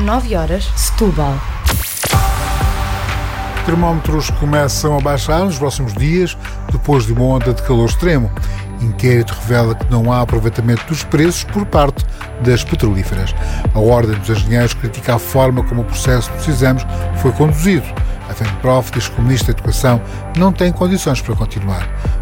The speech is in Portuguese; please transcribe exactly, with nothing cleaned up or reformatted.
nove horas, Setúbal. Termómetros começam a baixar nos próximos dias, depois de uma onda de calor extremo. Inquérito revela que não há aproveitamento dos preços por parte das petrolíferas. A Ordem dos Engenheiros critica a forma como o processo dos exames foi conduzido. A FEMPROF diz que o Ministro da Educação não tem condições para continuar.